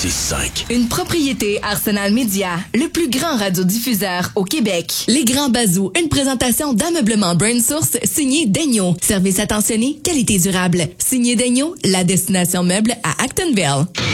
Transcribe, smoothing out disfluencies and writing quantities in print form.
1065. Une propriété Arsenal Media, le plus grand radiodiffuseur au Québec. Les Grands Bazous, une présentation d'ameublement Brain Source signé Daigneault. Service attentionné, qualité durable. Signé Daigneault, la destination meuble à Actonville.